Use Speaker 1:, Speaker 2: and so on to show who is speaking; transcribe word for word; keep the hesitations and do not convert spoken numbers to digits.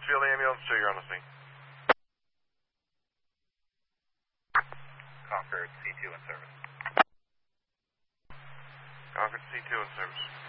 Speaker 1: Field ambulance, so you're on the scene.
Speaker 2: Concord C two in service.
Speaker 1: Concord C two in service.